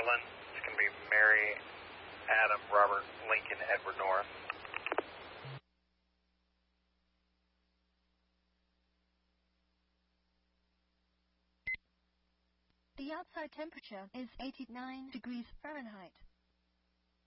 Island. It's going to be Mary, Adam, Robert, Lincoln, Edward North. The outside temperature is 89 degrees Fahrenheit.